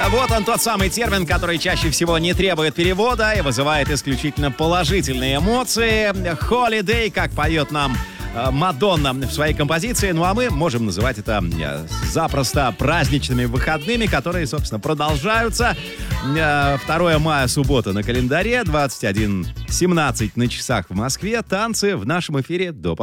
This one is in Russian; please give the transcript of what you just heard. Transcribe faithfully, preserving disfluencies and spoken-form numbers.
Вот он, тот самый термин, который чаще всего не требует перевода и вызывает исключительно положительные эмоции. Holiday, как поет нам Мадонна в своей композиции. Ну а мы можем называть это запросто праздничными выходными, которые, собственно, продолжаются. второе мая, суббота на календаре, двадцать один семнадцать на часах в Москве. Танцы в нашем эфире до